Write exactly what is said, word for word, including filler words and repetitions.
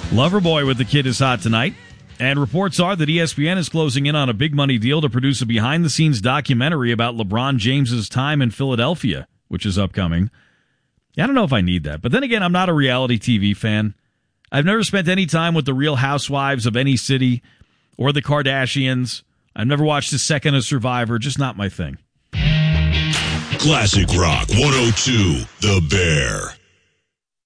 Loverboy with The Kid Is Hot tonight. And reports are that E S P N is closing in on a big money deal to produce a behind-the-scenes documentary about LeBron James's time in Philadelphia, which is upcoming. I don't know if I need that. But then again, I'm not a reality T V fan. I've never spent any time with the Real Housewives of any city or the Kardashians. I've never watched a second of Survivor. Just not my thing. Classic Rock one oh two, The Bear.